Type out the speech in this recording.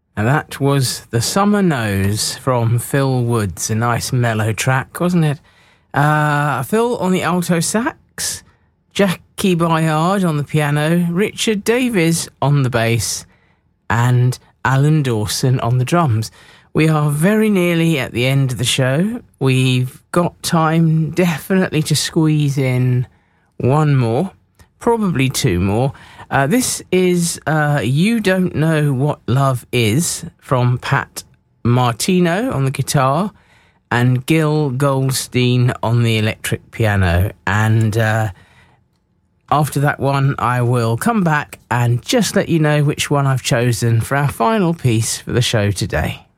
And that was The Summer Knows from Phil Woods. A nice mellow track, wasn't it? Phil on the alto sax, Jackie Bayard on the piano, Richard Davies on the bass, and Alan Dawson on the drums. We are very nearly at the end of the show. We've got time definitely to squeeze in one more, probably two more. This is You Don't Know What Love Is from Pat Martino on the guitar and Gil Goldstein on the electric piano. And after that one, I will come back and just let you know which one I've chosen for our final piece for the show today.